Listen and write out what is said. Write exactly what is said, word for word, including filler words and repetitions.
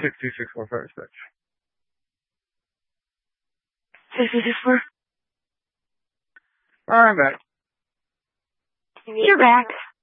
sixty-six four five six. sixty-six four. I'm back. You're back.